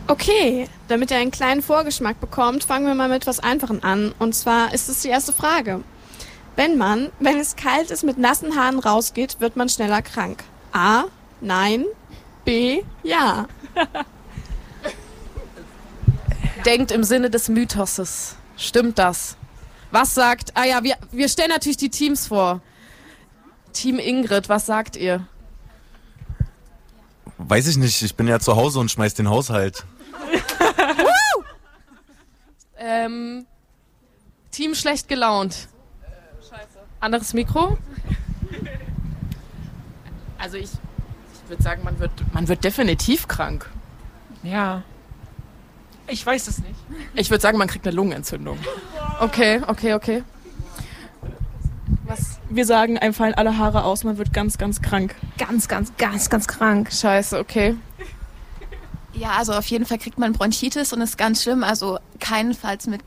Okay, damit ihr einen kleinen Vorgeschmack bekommt, fangen wir mal mit etwas Einfachen an. Und zwar ist es die erste Frage. Wenn es kalt ist, mit nassen Haaren rausgeht, wird man schneller krank. A, nein. B, ja. Denkt im Sinne des Mythoses. Stimmt das? Was sagt... wir stellen natürlich die Teams vor. Team Ingrid, was sagt ihr? Weiß ich nicht, ich bin ja zu Hause und schmeiß den Haushalt. Team schlecht gelaunt. Scheiße. Anderes Mikro? Also ich würde sagen, man wird definitiv krank. Ja. Ich weiß es nicht. Ich würde sagen, man kriegt eine Lungenentzündung. Okay. Wir sagen, einem fallen alle Haare aus, man wird ganz, ganz krank. Ganz krank. Scheiße, okay. Ja, also auf jeden Fall kriegt man Bronchitis und ist ganz schlimm. Also keinenfalls mit